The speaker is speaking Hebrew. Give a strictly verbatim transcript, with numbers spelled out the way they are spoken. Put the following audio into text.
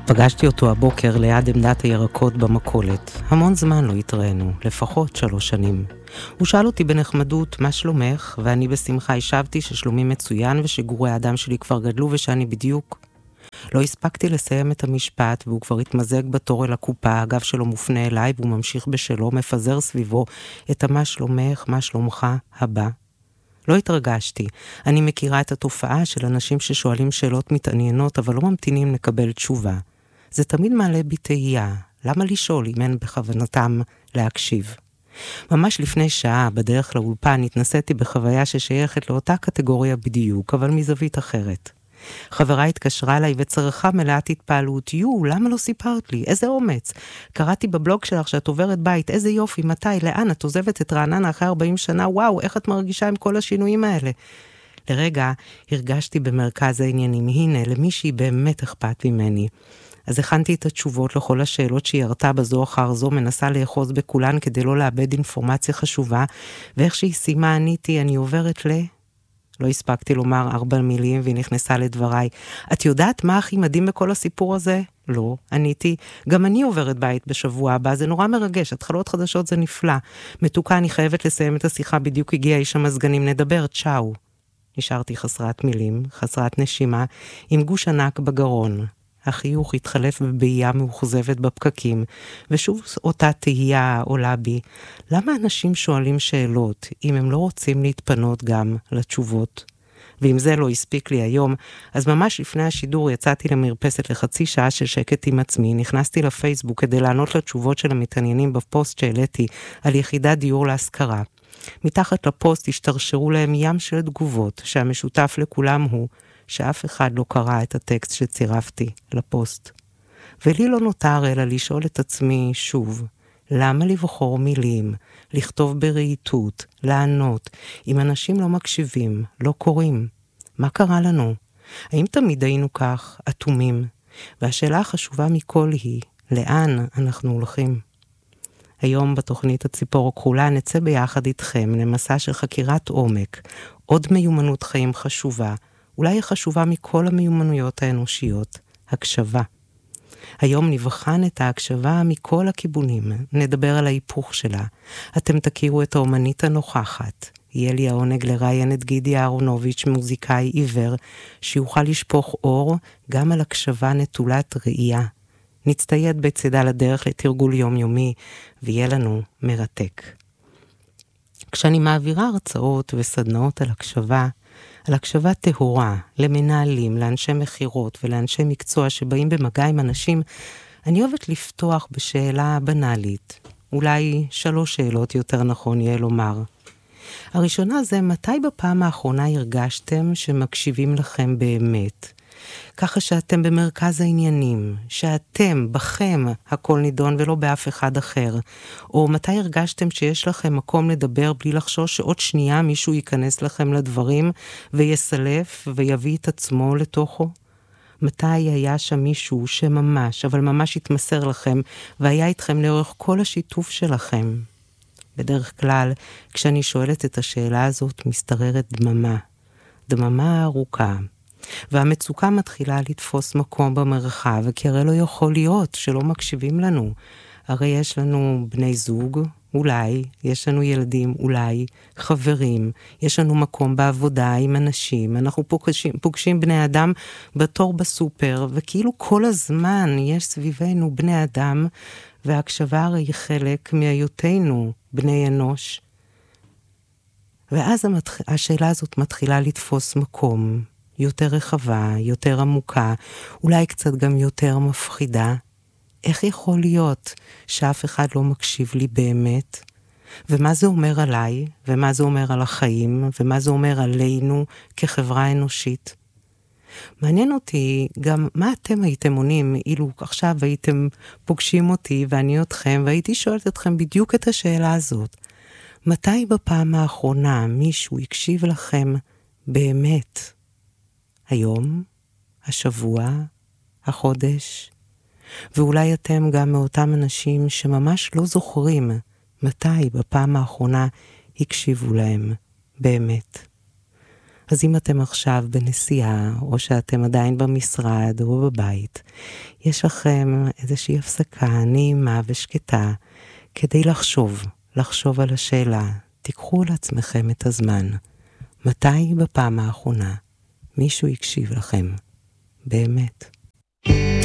פגשתי אותו הבוקר ליד עמדת הירקות במכולת. המון זמן לא התראינו, לפחות שלוש שנים. הוא שאל אותי בנחמדות, מה שלומך? ואני בשמחה השבתי ששלומי מצוין ושגורי האדם שלי כבר גדלו ושאני בדיוק. לא הספקתי לסיים את המשפט והוא כבר התמזג בתור אל הקופה, הגב שלו מופנה אליי והוא ממשיך בשלו, מפזר סביבו את מה שלומך, מה שלומך הבא. לא התרגשתי. אני מכירה את התופעה של אנשים ששואלים שאלות מתעניינות אבל לא ממתינים לקבל תשובה. זה תמיד מעלה בי תהייה. למה לשאול אם אין בכוונתם להקשיב? ממש לפני שעה, בדרך לאולפן, התנסיתי בחוויה ששייכת לאותה קטגוריה בדיוק, אבל מזווית אחרת. חברה התקשרה אליי וצרחה מלאת התפעלות. יו, למה לא סיפרת לי? איזה אומץ. קראתי בבלוג שלך שאת עוברת בית, איזה יופי, מתי, לאן את עוזבת את רעננה אחרי ארבעים שנה, וואו, איך את מרגישה עם כל השינויים האלה? לרגע הרגשתי במרכז העניינים, הנה, למישהי באמת אכפת ממני. אז הכנתי את התשובות לכל השאלות שהיא הרתה בזו אחר זו, מנסה לאחוז בכולן כדי לא לאבד אינפורמציה חשובה, ואיך שהיא סיימה עניתי, אני עוברת ל... לא הספקתי לומר ארבע מילים והיא נכנסה לדבריי. את יודעת מה הכי מדהים בכל הסיפור הזה? לא, עניתי. גם אני עוברת בית בשבוע הבא, זה נורא מרגש, התחלות חדשות זה נפלא. מתוקה, אני חייבת לסיים את השיחה, בדיוק הגיע איש המזגנים, נדבר, צ'או. נשארתי חסרת מילים, חסרת נשימה, עם גוש ענק בגרון. החיוך התחלף בבעיה מאוכזבת בפקקים, ושוב אותה תהייה עולה בי. למה אנשים שואלים שאלות, אם הם לא רוצים להתפנות גם לתשובות? ואם זה לא הספיק לי היום, אז ממש לפני השידור יצאתי למרפסת לחצי שעה של שקט עם עצמי, נכנסתי לפייסבוק כדי לענות לתשובות של המתעניינים בפוסט שהעליתי על יחידת דיור להשכרה. מתחת לפוסט השתרשרו להם ים של תגובות, שהמשותף לכולם הוא שאף אחד לא קרא את הטקסט שצירפתי לפוסט. ולי לא נותר אלא לשאול את עצמי שוב, למה לבחור מילים, לכתוב ברהיטות, לענות, אם אנשים לא מקשיבים, לא קוראים? מה קרה לנו? האם תמיד היינו כך, אטומים? והשאלה החשובה מכל היא, לאן אנחנו הולכים? היום בתוכנית הציפור הכחולה נצא ביחד איתכם למסע של חקירת עומק, עוד מיומנות חיים חשובה, אולי היא חשובה מכל המיומנויות האנושיות, הקשבה. היום נבחן את ההקשבה מכל הכיוונים, נדבר על ההיפוך שלה. אתם תכירו את האומנית הנוכחת. יהיה לי העונג לראיין את גידי אהרונוביץ', מוזיקאי עיוור, שיוכל לשפוך אור גם על הקשבה נטולת ראייה. נצטייד בצדה לדרך לתרגול יומיומי, ויהיה לנו מרתק. כשאני מעבירה הרצאות וסדנאות על הקשבה, על הקשבה טהורה, למנהלים, לאנשי מחירות ולאנשי מקצוע שבאים במגע עם אנשים, אני אוהבת לפתוח בשאלה בנאלית. אולי שלוש שאלות יותר נכון יהיה לומר. הראשונה זה, מתי בפעם האחרונה הרגשתם שמקשיבים לכם באמת? ככה שאתם במרכז העניינים, שאתם, בכם, הכל נידון ולא באף אחד אחר. או מתי הרגשתם שיש לכם מקום לדבר בלי לחשוש שעוד שנייה מישהו ייכנס לכם לדברים ויסלף ויביא את עצמו לתוכו? מתי היה שם מישהו שממש, אבל ממש התמסר לכם והיה איתכם לאורך כל השיתוף שלכם? בדרך כלל, כשאני שואלת את השאלה הזאת, מסתררת דממה. דממה ארוכה. והמצוקה מתחילה לתפוס מקום במרחב, כי הרי לא יכול להיות שלא מקשיבים לנו. הרי יש לנו בני זוג, אולי, יש לנו ילדים, אולי, חברים, יש לנו מקום בעבודה עם אנשים, אנחנו פוגשים, פוגשים בני אדם בתור בסופר, וכאילו כל הזמן יש סביבנו בני אדם, וההקשבה הרי היא חלק מהיותנו בני אנוש. ואז המתח... השאלה הזאת מתחילה לתפוס מקום. יותר רחבה, יותר עמוקה, אולי קצת גם יותר מפחידה. איך יכול להיות שאף אחד לא מקשיב לי באמת? ומה זה אומר עליי? ומה זה אומר על החיים? ומה זה אומר עלינו כחברה אנושית? מעניין אותי גם מה אתם הייתם עונים, אילו עכשיו הייתם פוגשים אותי ואני אתכם, והייתי שואלת אתכם בדיוק את השאלה הזאת. מתי בפעם האחרונה מישהו הקשיב לכם באמת? היום, השבוע, החודש, ואולי אתם גם מאותם אנשים שממש לא זוכרים מתי בפעם האחרונה הקשיבו להם באמת. אז אם אתם עכשיו בנסיעה, או שאתם עדיין במשרד או בבית, יש לכם איזושהי הפסקה נעימה ושקטה, כדי לחשוב, לחשוב על השאלה. תיקחו לעצמכם את הזמן. מתי בפעם האחרונה מישהו יקשיב לכם? באמת.